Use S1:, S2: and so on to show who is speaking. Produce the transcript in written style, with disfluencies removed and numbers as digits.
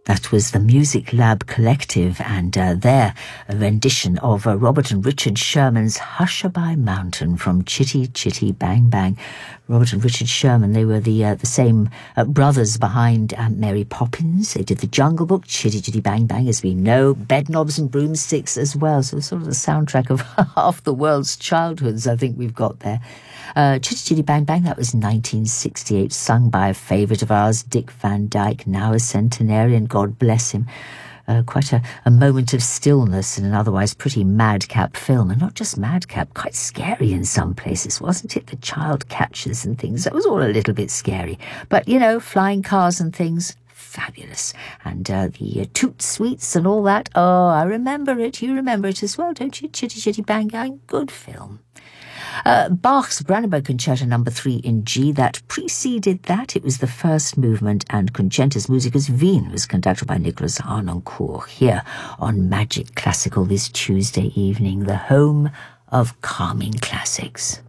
S1: That was the Music Lab Collective and their rendition of Robert and Richard Sherman's Hushabye Mountain from Chitty Chitty Bang Bang. Robert and Richard Sherman, they were the same brothers behind Mary Poppins. They did The Jungle Book, Chitty Chitty Bang Bang, as we know, Bedknobs and Broomsticks as well. So sort of the soundtrack of half the world's childhoods, I think we've got there. Chitty Chitty Bang Bang, that was 1968, sung by a favourite of ours, Dick Van Dyke, now a centenarian, God bless him. Quite a moment of stillness in an otherwise pretty madcap film, and not just madcap, quite scary in some places, wasn't it? The child catchers and things, that was all a little bit scary. But, you know, flying cars and things, fabulous. And the Toot Sweets and all that, oh, I remember it. You remember it as well, don't you? Chitty Chitty Bang Bang, good film. Bach's Brandenburg Concerto No. 3 in G, that preceded that. It was the first movement, and Concentus Musicus Wien was conducted by Nicholas Harnoncourt here on Magic Classical this Tuesday evening, the home of calming classics.